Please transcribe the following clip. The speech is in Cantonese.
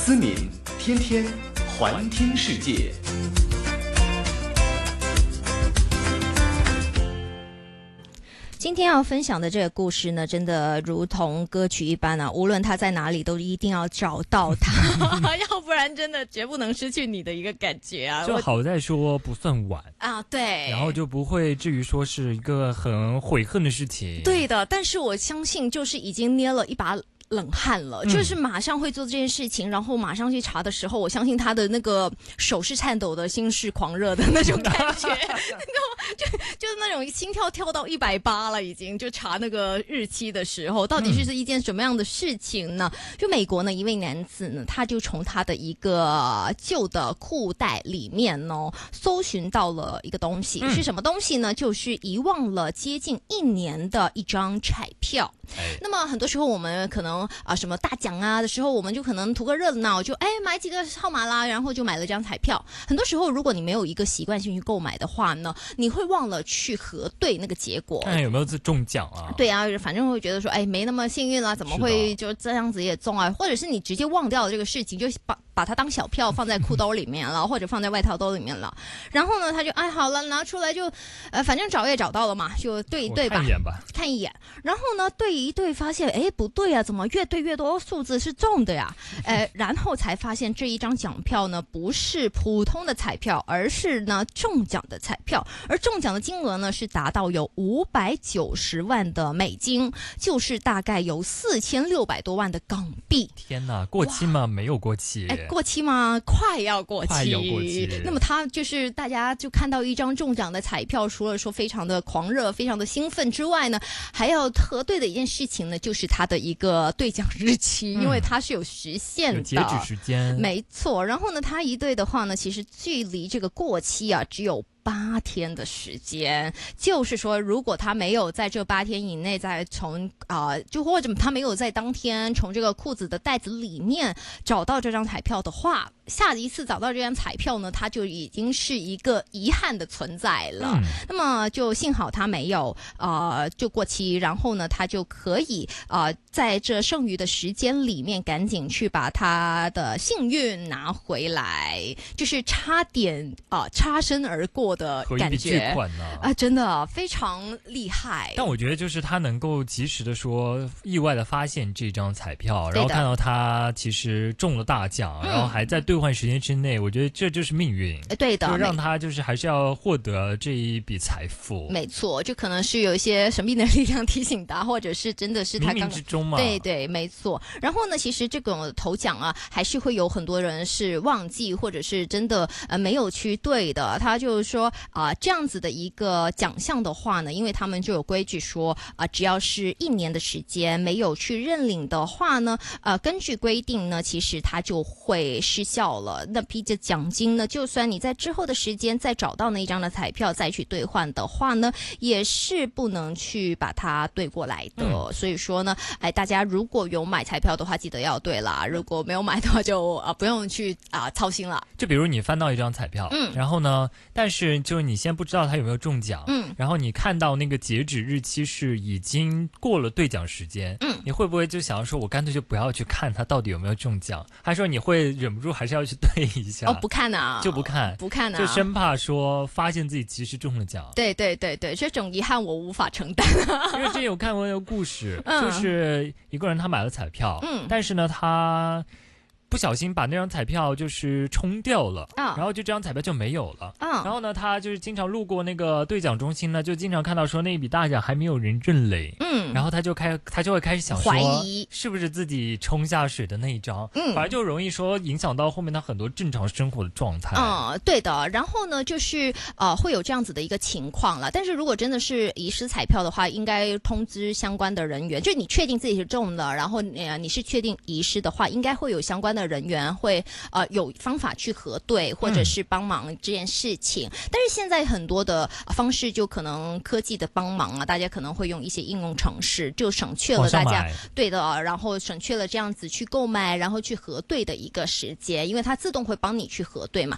思敏，天天环听世界。 今天要分享的这个故事呢，真的如同歌曲一般啊，无论他在哪里都一定要找到他要不然真的绝不能失去你的一个感觉啊。 就好在说不算晚啊，对， 然后就不会至于说是一个很悔恨的事情。 对的，但是我相信就是已经捏了一把冷汗了，就是马上会做这件事情，然后马上去查的时候，我相信他的那个手是颤抖的，心是狂热的那种感觉就是那种心跳跳到180了，已经就查那个日期的时候，到底是一件什么样的事情呢？就美国呢，一位男子呢，他就从他的一个旧的裤袋里面呢，搜寻到了一个东西，是什么东西呢？就是遗忘了接近1年的一张彩票。那么很多时候我们可能什么大奖啊的时候，我们就可能图个热闹，就买几个号码啦，然后就买了张彩票。很多时候如果你没有一个习惯性去购买的话呢，你会忘了去核对那个结果， 看有没有中奖啊。 对啊，反正会觉得说没那么幸运啦，怎么会就这样子也中啊？或者是你直接忘掉了这个事情，就把它当小票放在裤兜里面了或者放在外套兜里面了。然后呢他就好了，拿出来就反正找也找到了嘛，就对一对吧，看一眼。然后呢对一对发现不对啊，怎么越对越多数字是中的呀？然后才发现这一张奖票呢不是普通的彩票，而是呢中奖的彩票，而中奖的金额呢是达到有590万的美金，就是大概有4600多万的港币。 天哪，过期吗？没有过期。 过期吗？快要过期。 快要过期。 那么他就是大家就看到一张中奖的彩票，除了说非常的狂热非常的兴奋之外呢，还要核对的一件事情呢，就是他的一个兑奖日期，因为它是有时限的， 有截止时间。 没错。然后呢他一对的话呢，其实距离这个过期只有8天的时间，就是说如果他没有在这8天以内再从就或者他没有在当天从这个裤子的袋子里面找到这张彩票的话，下一次找到这张彩票呢，它就已经是一个遗憾的存在了。那么就幸好他没有就过期，然后呢他就可以在这剩余的时间里面赶紧去把他的幸运拿回来，就是差点擦身而过的感觉真的非常厉害。 但我觉得就是他能够及时的说意外的发现这张彩票，然后看到他其实中了大奖，然后还在兑换时间之内，我觉得这就是命运。 对的， 就让他就是还是要获得这一笔财富。 没错，就可能是有一些神秘的力量提醒他，或者是真的是他冥冥之中嘛。 对对，没错。然后呢其实这种头奖还是会有很多人是忘记或者是真的没有去对的。他就是说这样子的一个奖项的话呢，因为他们就有规矩说只要是1年的时间没有去认领的话呢根据规定呢，其实它就会失效了。那批的奖金呢，就算你在之后的时间再找到那一张的彩票再去兑换的话呢，也是不能去把它兑过来的。所以说呢大家如果有买彩票的话记得要兑啦，如果没有买的话就不用去操心了。 就比如你翻到一张彩票然后呢但是就你先不知道它有没有中奖然后你看到那个截止日期是已经过了兑奖时间你会不会就想要说我干脆就不要去看它到底有没有中奖，还是说你会忍不住还是要去兑一下？ 不看就不看就生怕说发现自己其实中了奖。 对对对对，这种遗憾我无法承担因为之前有看过一个故事就是一个人他买了彩票但是呢他不小心把那张彩票就是冲掉了然后就这张彩票就没有了然后呢他就是经常路过那个兑奖中心呢，就经常看到说那一笔大奖还没有人认领然后他就会开始想说怀疑是不是自己冲下水的那一张反而就容易说影响到后面他很多正常生活的状态对的。然后呢就是会有这样子的一个情况了，但是如果真的是遗失彩票的话，应该通知相关的人员，就你确定自己是中了，然后你是确定遗失的话，应该会有相关的人员会有方法去核对或者是帮忙这件事情但是现在很多的方式就可能科技的帮忙大家可能会用一些应用程式，就省去了大家对的，然后省去了这样子去购买然后去核对的一个时间，因为它自动会帮你去核对嘛。